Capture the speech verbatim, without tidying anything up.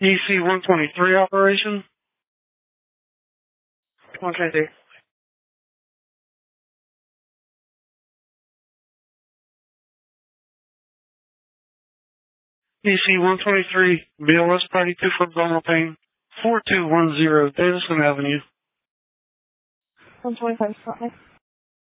E C one twenty-three operation. one twenty-three. E C one twenty-three, B L S Party two for Belmopane, four two one zero Davison Avenue. one twenty-five, spot